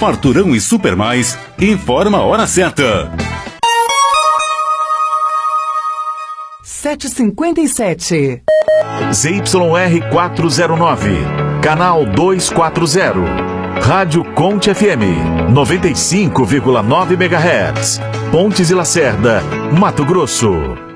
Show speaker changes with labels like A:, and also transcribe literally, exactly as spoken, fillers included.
A: Farturão e Super Mais informa a hora certa.
B: sete e cinquenta e sete.
C: Z Y R quatrocentos e nove, canal duzentos e quarenta. Rádio Conte F M, noventa e cinco vírgula nove megahertz. Pontes e Lacerda, Mato Grosso.